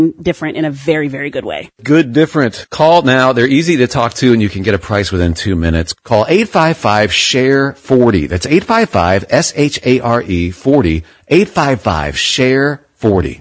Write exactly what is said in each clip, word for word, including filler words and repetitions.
different in a very, very good way. Good different. Call now. They're easy to talk to, and you can get a price within two minutes. Call eight five five, S H A R E, forty. That's eight five five, S H A R E, forty. eight five five, S H A R E, forty.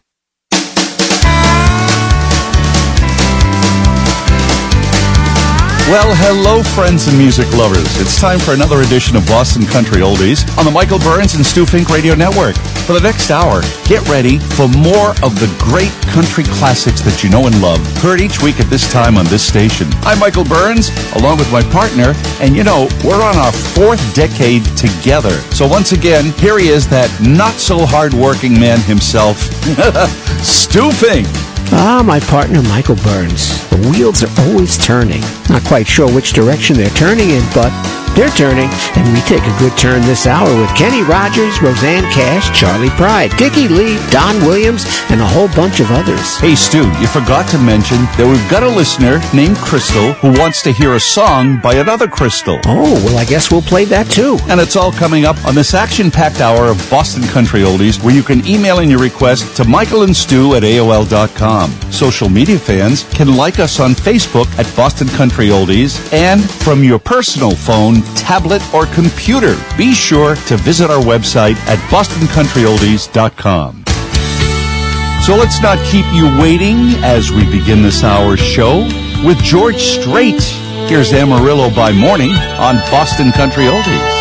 Well, hello, friends and music lovers. It's time for another edition of Boston Country Oldies on the Michael Burns and Stu Fink Radio Network. For the next hour, get ready for more of the great country classics that you know and love, heard each week at this time on this station. I'm Michael Burns, along with my partner, and you know, we're on our fourth decade together. So once again, here he is, that not-so-hard-working man himself, Stu Fink. Ah, my partner, Michael Burns. The wheels are always turning. Not quite sure which direction they're turning in, but they're turning. And we take a good turn this hour with Kenny Rogers, Roseanne Cash, Charlie Pride, Dickie Lee, Don Williams, and a whole bunch of others. Hey, Stu, you forgot to mention that we've got a listener named Crystal who wants to hear a song by another Crystal. Oh, well, I guess we'll play that too. And it's all coming up on this action-packed hour of Boston Country Oldies, where you can email in your request to Michael and Stu at A O L dot com. Social media fans can like us on Facebook at Boston Country Oldies, and from your personal phone, tablet, or computer, be sure to visit our website at boston country oldies dot com. So let's not keep you waiting as we begin this hour's show with George Strait. Here's Amarillo by Morning on Boston Country Oldies.